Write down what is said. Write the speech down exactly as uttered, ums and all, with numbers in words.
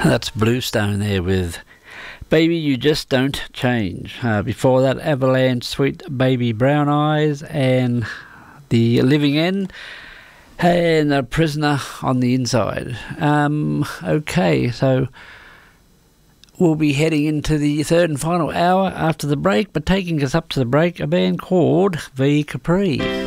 That's Bluestone there with Baby You Just Don't Change. Uh, before that, Avalanche, Sweet Baby Brown Eyes, and The Living End, and A Prisoner on the Inside. Um, okay, so we'll be heading into the third and final hour after the break, but taking us up to the break, a band called V Capri.